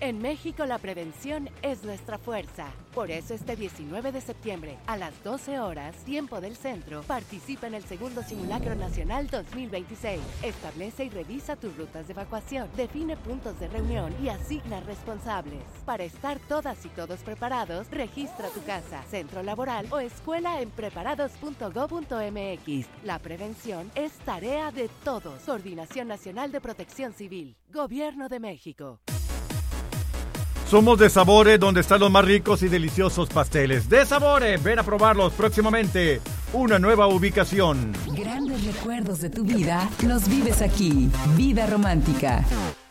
En México la prevención es nuestra fuerza. Por eso este 19 de septiembre, a las 12 horas, tiempo del centro, participa en el segundo Simulacro Nacional 2026. Establece y revisa tus rutas de evacuación, define puntos de reunión y asigna responsables. Para estar todas y todos preparados, registra tu casa, centro laboral o escuela en preparados.go.mx. La prevención es tarea de todos. Coordinación Nacional de Protección Civil. Gobierno de México. Somos de Sabore, donde están los más ricos y deliciosos pasteles. De Sabore, ven a probarlos próximamente. Una nueva ubicación. Grandes recuerdos de tu vida los vives aquí. Vida Romántica.